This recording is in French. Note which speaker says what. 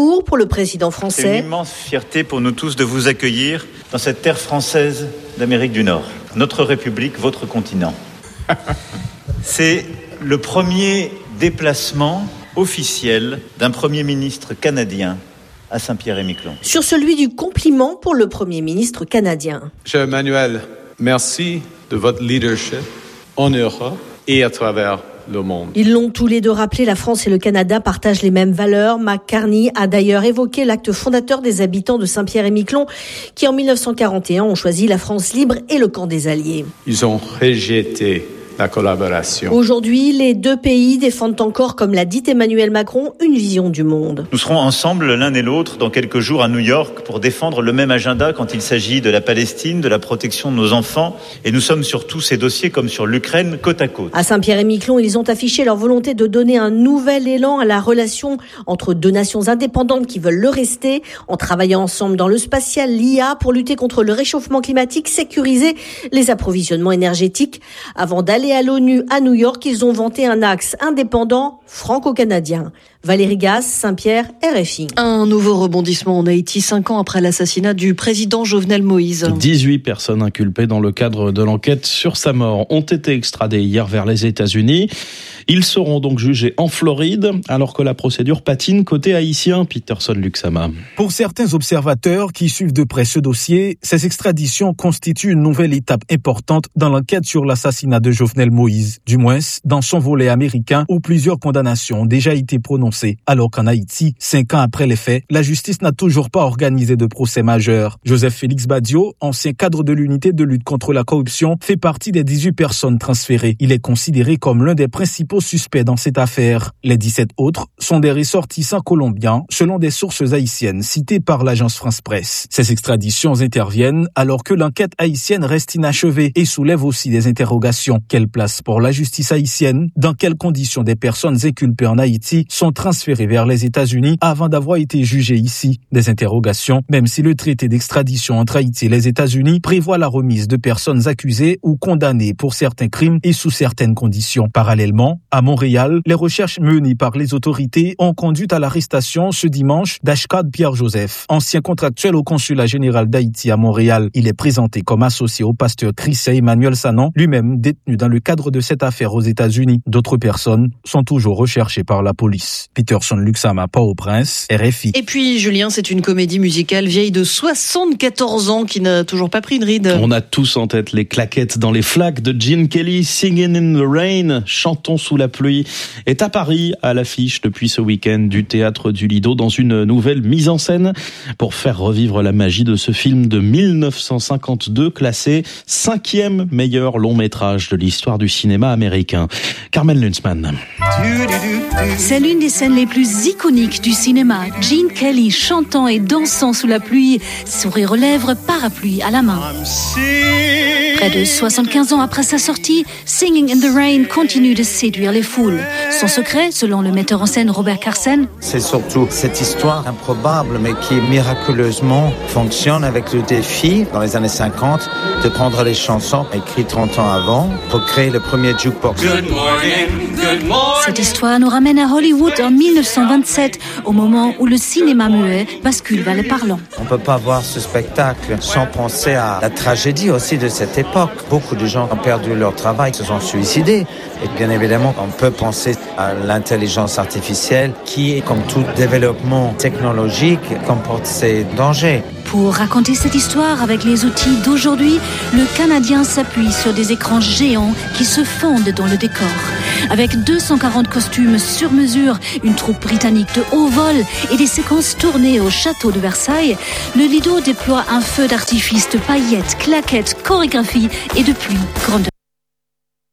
Speaker 1: amour pour le président français.
Speaker 2: C'est une immense fierté pour nous tous de vous accueillir dans cette terre française d'Amérique du Nord. Notre République, votre continent. C'est le premier déplacement officiel d'un Premier ministre canadien à Saint-Pierre-et-Miquelon.
Speaker 1: Sur celui du compliment pour le Premier ministre canadien.
Speaker 3: Cher Emmanuel, merci de votre leadership en Europe et à travers le monde.
Speaker 1: Ils l'ont tous les deux rappelé, la France et le Canada partagent les mêmes valeurs. McCartney a d'ailleurs évoqué l'acte fondateur des habitants de Saint-Pierre-et-Miquelon qui en 1941 ont choisi la France libre et le camp des Alliés.
Speaker 3: Ils ont rejeté la collaboration.
Speaker 1: Aujourd'hui, les deux pays défendent encore, comme l'a dit Emmanuel Macron, une vision du monde.
Speaker 2: Nous serons ensemble l'un et l'autre dans quelques jours à New York pour défendre le même agenda quand il s'agit de la Palestine, de la protection de nos enfants. Et nous sommes sur tous ces dossiers comme sur l'Ukraine, côte à côte.
Speaker 1: À Saint-Pierre-et-Miquelon, ils ont affiché leur volonté de donner un nouvel élan à la relation entre deux nations indépendantes qui veulent le rester, en travaillant ensemble dans le spatial, l'IA, pour lutter contre le réchauffement climatique, sécuriser les approvisionnements énergétiques. Avant d'aller à l'ONU à New York, ils ont vanté un axe indépendant franco-canadien. Valérie Gasse, Saint-Pierre, RFI.
Speaker 4: Un nouveau rebondissement en Haïti, 5 ans après l'assassinat du président Jovenel Moïse.
Speaker 5: 18 personnes inculpées dans le cadre de l'enquête sur sa mort ont été extradées hier vers les États-Unis. Ils seront donc jugés en Floride, alors que la procédure patine côté haïtien. Peterson Luxama.
Speaker 6: Pour certains observateurs qui suivent de près ce dossier, ces extraditions constituent une nouvelle étape importante dans l'enquête sur l'assassinat de Jovenel Moïse, du moins dans son volet américain où plusieurs condamnations ont déjà été prononcées. Alors qu'en Haïti, 5 ans après les faits, la justice n'a toujours pas organisé de procès majeur. Joseph Félix Badio, ancien cadre de l'unité de lutte contre la corruption, fait partie des 18 personnes transférées. Il est considéré comme l'un des principaux suspects dans cette affaire. Les 17 autres sont des ressortissants colombiens, selon des sources haïtiennes citées par l'agence France-Presse. Ces extraditions interviennent alors que l'enquête haïtienne reste inachevée et soulève aussi des interrogations. Quelle place pour la justice haïtienne? Dans quelles conditions des personnes inculpées en Haïti sont transférées vers les États-Unis avant d'avoir été jugées ici? Des interrogations, même si le traité d'extradition entre Haïti et les États-Unis prévoit la remise de personnes accusées ou condamnées pour certains crimes et sous certaines conditions. Parallèlement, à Montréal, les recherches menées par les autorités ont conduit à l'arrestation ce dimanche d'Ashkad Pierre-Joseph, ancien contractuel au consulat général d'Haïti à Montréal. Il est présenté comme associé au pasteur chrétien Emmanuel Sanon, lui-même détenu dans le cadre de cette affaire aux États-Unis. D'autres personnes sont toujours recherchées par la police. Peterson Luxama, Port-au-Prince, RFI.
Speaker 4: Et puis, Julien, c'est une comédie musicale vieille de 74 ans qui n'a toujours pas pris une ride.
Speaker 5: On a tous en tête les claquettes dans les flaques de Gene Kelly, Singing in the Rain, chantons sous la pluie, est à Paris à l'affiche depuis ce week-end du Théâtre du Lido dans une nouvelle mise en scène pour faire revivre la magie de ce film de 1952 classé 5e meilleur long métrage de l'histoire du cinéma américain. Carmen Lunzmann.
Speaker 7: C'est l'une des scènes les plus iconiques du cinéma. Gene Kelly chantant et dansant sous la pluie, sourire aux lèvres, parapluie à la main. Près de 75 ans après sa sortie, Singing in the Rain continue de séduire les foules. Son secret, selon le metteur en scène Robert Carsen,
Speaker 8: c'est surtout cette histoire improbable mais qui miraculeusement fonctionne avec le défi dans les années 50 de prendre les chansons écrites 30 ans avant pour créer le premier jukebox.
Speaker 7: Good morning. Cette histoire nous ramène à Hollywood en 1927, au moment où le cinéma muet bascule vers le parlant.
Speaker 8: On ne peut pas voir ce spectacle sans penser à la tragédie aussi de cette époque. Beaucoup de gens ont perdu leur travail, se sont suicidés. Et bien évidemment, on peut penser à l'intelligence artificielle qui, comme tout développement technologique, comporte ses dangers.
Speaker 7: Pour raconter cette histoire avec les outils d'aujourd'hui, le Canadien s'appuie sur des écrans géants qui se fondent dans le décor. Avec 240 costumes sur mesure, une troupe britannique de haut vol et des séquences tournées au château de Versailles, le Lido déploie un feu d'artifice de paillettes, claquettes, chorégraphies et de pluie grandeur.